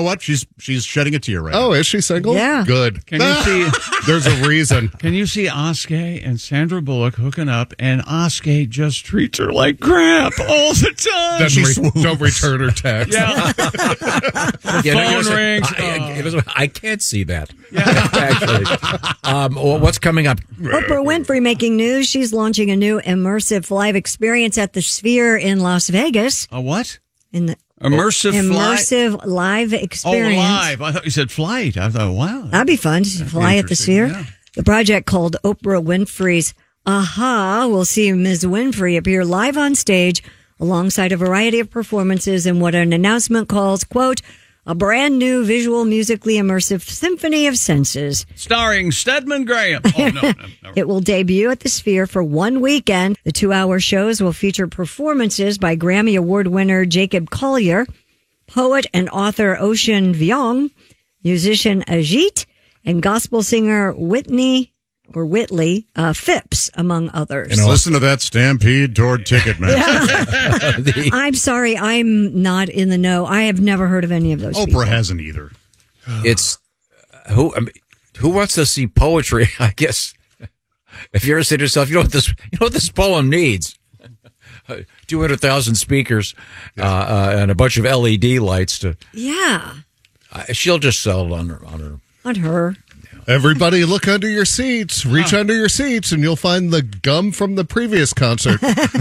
know what? She's shedding a tear right now. Oh, is she single? Yeah. Good. Can you see? There's a reason. Can you see Oskay and Sandra Bullock hooking up, and Oskay just treats her like crap all the time? Don't return her text. Yeah. Yeah, phone rings. I can't see that. Actually, what's coming up? Oprah Winfrey making news. She's launching a new immersive live experience at the Sphere in Las Vegas. A what? In the Immersive live experience. Oh, live. I thought you said flight. I thought, wow. That'd be fun to fly at the Sphere. Yeah. The project called Oprah Winfrey's Aha will see Ms. Winfrey appear live on stage alongside a variety of performances in what an announcement calls, quote, a brand new visual, musically immersive symphony of senses. Starring Stedman Graham. Oh, no. It will debut at the Sphere for 1 weekend. The 2-hour shows will feature performances by Grammy Award winner Jacob Collier, poet and author Ocean Vuong, musician Ajit, and gospel singer Whitley Phipps, among others. Listen to that stampede toward Ticketmaster. I'm sorry, I'm not in the know. I have never heard of any of those people. Oprah hasn't either. It's who wants to see poetry? I guess if you ever say to yourself, you know what this poem needs. 200,000 speakers and a bunch of LED lights to. Yeah, she'll just sell it on her. Everybody look under your seats. Reach under your seats, and you'll find the gum from the previous concert.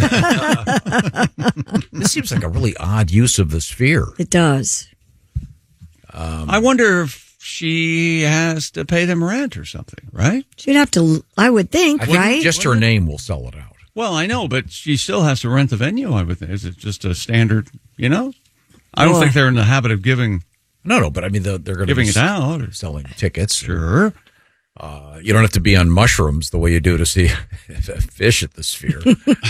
This seems like a really odd use of the Sphere. it does. I wonder if she has to pay them rent or something, right? She'd have to, I would think, I think right? just her name will sell it out. Well, I know, but she still has to rent the venue, I would think. Is it just a standard, I don't think they're in the habit of giving... No, but I mean, they're going to giving be it out or selling tickets. Sure. You don't have to be on mushrooms the way you do to see a fish at the Sphere.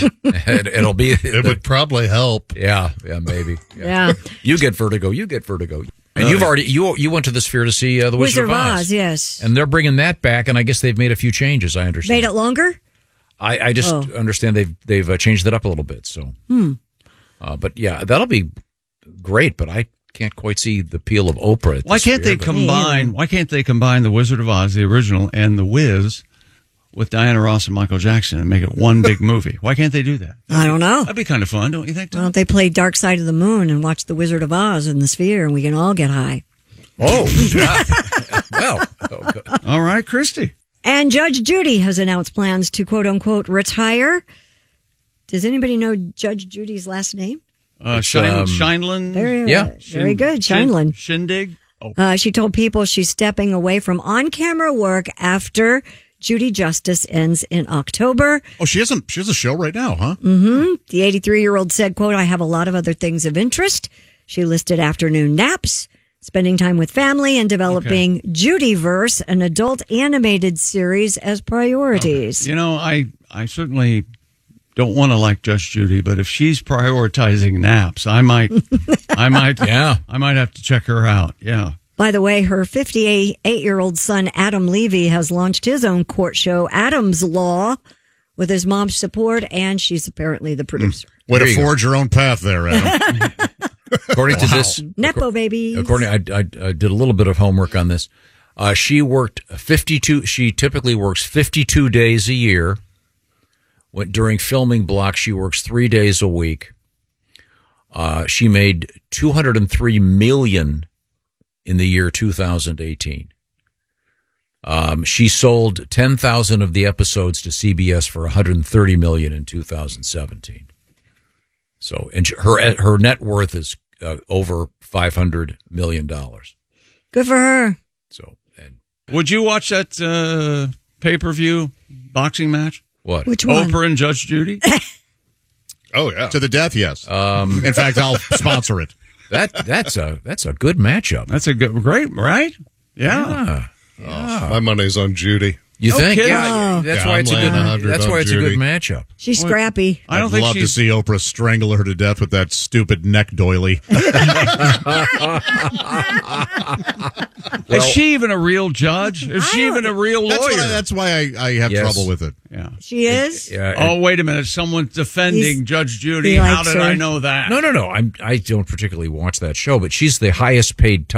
It would probably help. Yeah, maybe. Yeah. You get vertigo. And you've already you went to the Sphere to see the Wizard of Oz. Yes. And they're bringing that back, and I guess they've made a few changes. I understand. Made it longer? I just understand they've changed it up a little bit. So, but yeah, that'll be great. But I can't quite see the appeal of Oprah. At Why can't they combine? Why can't they combine the Wizard of Oz, the original, and the Wiz with Diana Ross and Michael Jackson and make it one big movie? Why can't they do that? I don't know. That'd be kind of fun, don't you think? Why don't they play Dark Side of the Moon and watch the Wizard of Oz in the Sphere, and we can all get high? Oh, well, all right, Christy. And Judge Judy has announced plans to quote unquote retire. Does anybody know Judge Judy's last name? Shineland. Very good. Shineland. Shindig. She told people she's stepping away from on-camera work after Judy Justice ends in October. Oh, she has a show right now, huh? Mm-hmm. The 83-year-old said, quote, I have a lot of other things of interest. She listed afternoon naps, spending time with family, and developing Judyverse, an adult animated series, as priorities. Okay. I certainly don't want to like Judge Judy, but if she's prioritizing naps, I might have to check her out. Yeah. By the way, her 58-year-old son, Adam Levy, has launched his own court show, Adam's Law, with his mom's support, and she's apparently the producer. Way to forge your own path there, Adam. According to this, Nepo babies. I did a little bit of homework on this. She worked 52. She typically works 52 days a year. During filming blocks, she works 3 days a week. She made $203 million in the year 2018. She sold 10,000 of the episodes to CBS for $130 million in 2017. So, and her net worth is over $500 million. Good for her. So, would you watch that pay-per-view boxing match? What? Which one? Oprah and Judge Judy? Oh yeah, to the death. Yes. In fact, I'll sponsor it. That's a good matchup. That's a great, right? Yeah. My money's on Judy. You think? kidding. Yeah, that's why it's a good. That's why it's a good matchup. She's scrappy. I don't I'd think love to see Oprah strangle her to death with that stupid neck doily. Is she even a real judge? Is she even a real lawyer? That's why I have trouble with it. Yeah. She is? Yeah. Oh, wait a minute. Someone's defending Judge Judy. he How likes did her. I know that? No. I don't particularly watch that show, but she's the highest paid